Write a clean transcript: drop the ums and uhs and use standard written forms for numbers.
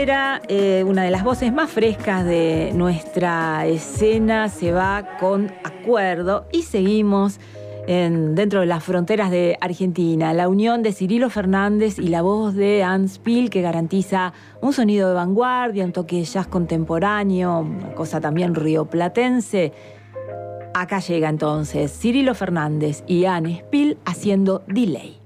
Era una de las voces más frescas de nuestra escena, se va con Acuerdo y seguimos dentro de las fronteras de Argentina. La unión de Cirilo Fernández y la voz de Hans Pil, que garantiza un sonido de vanguardia, un toque de jazz contemporáneo, una cosa también rioplatense. Acá llega entonces Cirilo Fernández y Hans Pil haciendo Delay.